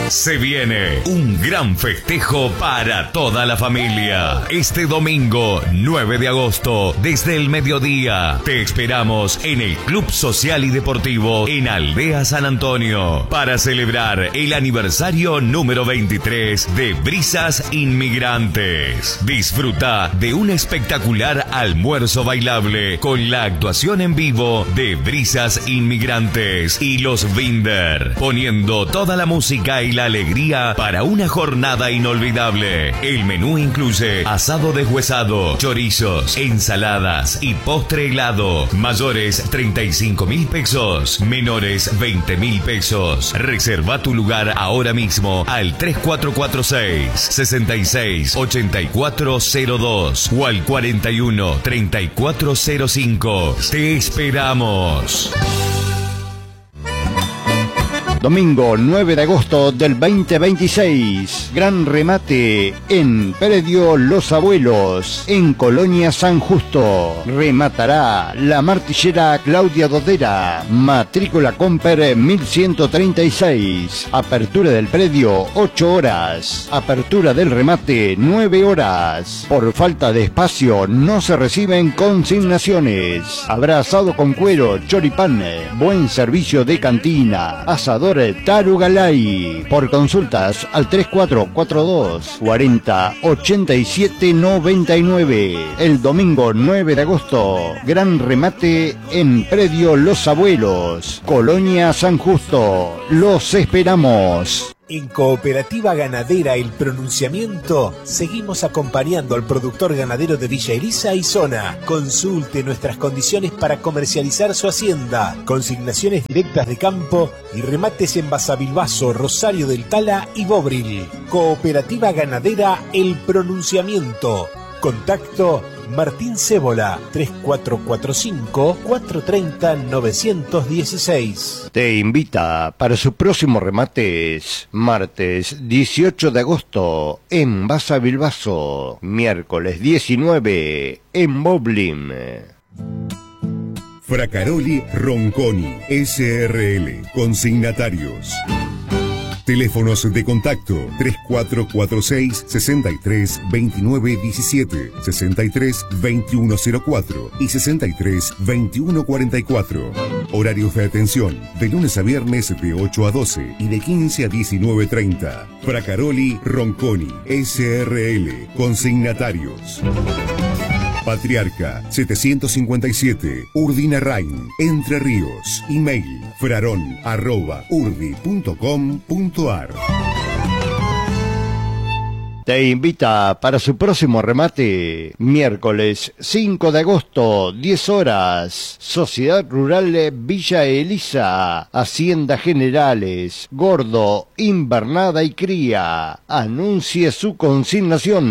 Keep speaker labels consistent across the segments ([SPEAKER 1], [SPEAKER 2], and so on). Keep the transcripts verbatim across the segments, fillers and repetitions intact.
[SPEAKER 1] Se viene un gran festejo para toda la familia. Este domingo nueve de agosto, desde el mediodía, te esperamos en el Club Social y Deportivo en Aldea San Antonio para celebrar el aniversario número veintitrés de Brisas Inmigrantes. Disfruta de un espectacular almuerzo bailable con la actuación en vivo de Brisas Inmigrantes y los Binder, poniendo toda la música y la alegría para una jornada inolvidable. El menú incluye asado deshuesado, chorizos, ensaladas y postre helado. Mayores treinta y cinco mil pesos, menores veinte mil pesos. Reserva tu lugar ahora mismo al tres cuatro cuatro seis, seis seis ocho cuatro cero dos o al cuarenta y uno treinta y cuatro cero cinco. Te esperamos.
[SPEAKER 2] Domingo nueve de agosto del veinte veintiséis, gran remate en Predio Los Abuelos, en Colonia San Justo. Rematará la martillera Claudia Dodera, matrícula Comper mil ciento treinta y seis. Apertura del predio ocho horas, apertura del remate nueve horas. Por falta de espacio no se reciben consignaciones. Habrá asado con cuero, choripán, buen servicio de cantina, asador Tarugalay. Por consultas al tres cuatro cuatro dos, cuarenta, ochenta y siete noventa y nueve. El domingo nueve de agosto, gran remate en Predio Los Abuelos, Colonia San Justo. Los esperamos.
[SPEAKER 3] En Cooperativa Ganadera El Pronunciamiento seguimos acompañando al productor ganadero de Villa Elisa y zona. Consulte nuestras condiciones para comercializar su hacienda, consignaciones directas de campo y remates en Basavilbaso, Rosario del Tala y Bobril. Cooperativa Ganadera El Pronunciamiento. Contacto Martín Cébola, tres cuatro cuatro cinco, cuatro tres cero, nueve uno seis.
[SPEAKER 2] Te invita para sus próximos remates, martes dieciocho de agosto en Basavilbaso, miércoles diecinueve en Boblin.
[SPEAKER 4] Fracaroli Ronconi, S R L, consignatarios. Teléfonos de contacto tres cuatro cuatro seis, sesenta y tres, veintinueve diecisiete, sesenta y tres, veintiuno cero cuatro y sesenta y tres, veintiuno cuarenta y cuatro. Horarios de atención de lunes a viernes de ocho a doce y de quince a diecinueve treinta. Fracaroli Ronconi, S R L, consignatarios. Patriarca setecientos cincuenta y siete, Urdinarrain, Entre Ríos. Email fraron arroba urdi punto com punto ar.
[SPEAKER 2] Te invita para su próximo remate, miércoles cinco de agosto, diez horas, Sociedad Rural Villa Elisa, Hacienda Generales, Gordo, Invernada y Cría. Anuncie su consignación.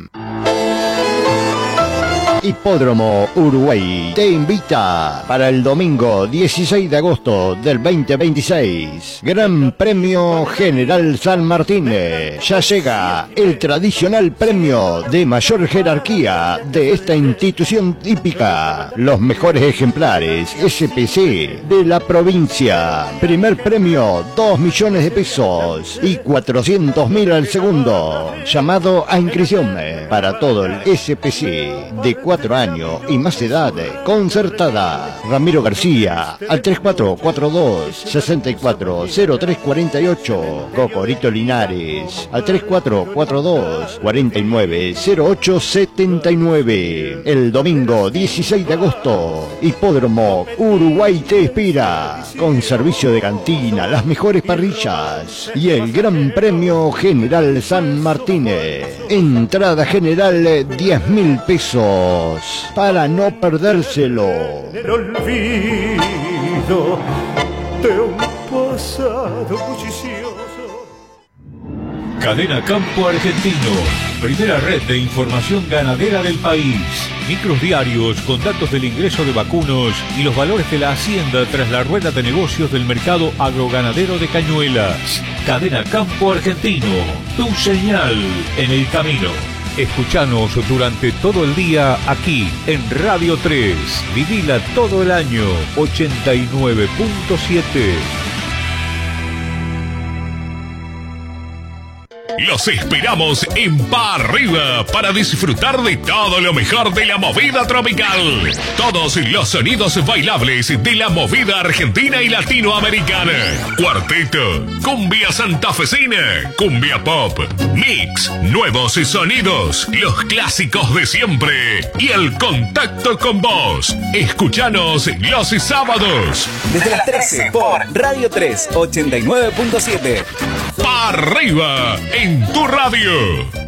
[SPEAKER 2] Hipódromo Uruguay te invita para el domingo dieciséis de agosto del veinte veintiséis. Gran Premio General San Martín. Ya llega el tradicional premio de mayor jerarquía de esta institución hípica. Los mejores ejemplares S P C de la provincia. Primer premio dos millones de pesos y cuatrocientos mil al segundo. Llamado a inscripción para todo el S P C de cuatro años y más edad concertada. Ramiro García al tres cuatro cuatro dos, sesenta y cuatro cero tres cuarenta y ocho. Cocorito Linares al tres cuatro cuatro dos, cuarenta y nueve cero ocho setenta y nueve. El domingo dieciséis de agosto, Hipódromo Uruguay te espera con servicio de cantina, las mejores parrillas y el Gran Premio General San Martín. Entrada general diez mil pesos para no perdérselo.
[SPEAKER 5] El olvido de un pasado bullicioso.
[SPEAKER 6] Cadena Campo Argentino, primera red de información ganadera del país. Micros diarios con datos del ingreso de vacunos y los valores de la hacienda tras la rueda de negocios del mercado agroganadero de Cañuelas. Cadena Campo Argentino, tu señal en el camino. Escuchanos durante todo el día aquí en Radio tres. Vivila todo el año, ochenta y nueve punto siete.
[SPEAKER 1] Los esperamos en Pa Arriba para disfrutar de todo lo mejor de la movida tropical. Todos los sonidos bailables de la movida argentina y latinoamericana. Cuarteto, cumbia santafesina, cumbia pop, mix, nuevos sonidos, los clásicos de siempre y el contacto con vos. Escuchanos los sábados.
[SPEAKER 7] Desde las trece por Radio tres ochenta y nueve punto siete.
[SPEAKER 1] Pa Arriba en tu radio.